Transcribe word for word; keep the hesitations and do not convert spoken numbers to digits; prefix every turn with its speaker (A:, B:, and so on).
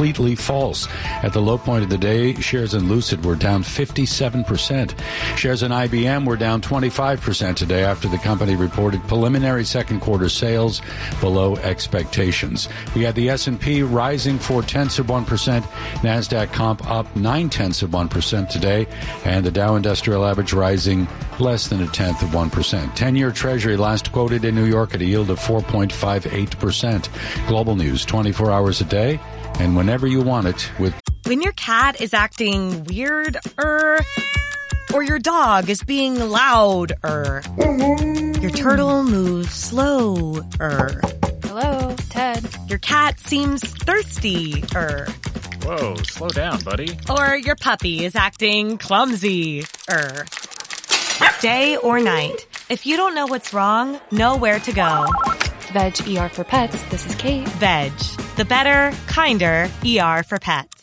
A: completely false. At the low point of the day, shares in Lucid were down fifty-seven percent. Shares in I B M were down twenty-five percent today after the company reported preliminary second quarter sales below expectations. We had the S and P rising four tenths of one percent, NASDAQ comp up nine tenths of one percent today, and the Dow Industrial Average rising less than a tenth of one percent. ten-year Treasury last quoted in New York at a yield of four point five eight percent. Global news twenty-four hours a day and whenever you want it with.
B: When your cat is acting weird, er, or your dog is being loud, er, your turtle moves slow, er.
C: Hello, Ted.
B: Your cat seems thirsty, er.
D: Whoa, slow down, buddy.
B: Or your puppy is acting clumsy, er. Day or night, if you don't know what's wrong, know where to go.
C: Veg E R for Pets, this is Kate.
B: Veg, the better, kinder E R for pets.